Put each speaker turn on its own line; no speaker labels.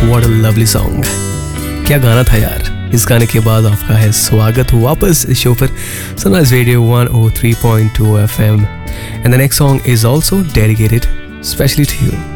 What a lovely song, क्या गाना था यार। इस गाने के बाद आपका है स्वागत वापस इस शो पर sunrise radio 103.2 FM and the next song is also dedicated specially to you.